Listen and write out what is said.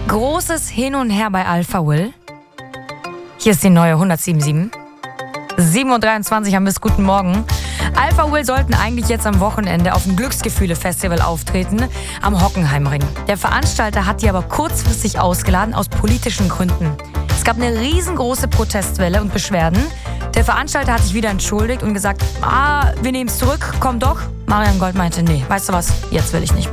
Großes Hin und Her bei Alpha Will. Hier ist die neue 107.7. 7.23 Uhr haben wir es. Guten Morgen. Alpha Will sollten eigentlich jetzt am Wochenende auf dem Glücksgefühle-Festival auftreten am Hockenheimring. Der Veranstalter hat die aber kurzfristig ausgeladen aus politischen Gründen. Es gab eine riesengroße Protestwelle und Beschwerden. Der Veranstalter hat sich wieder entschuldigt und gesagt, wir nehmen es zurück, komm doch. Marian Gold meinte, nee, weißt du was, jetzt will ich nicht mehr.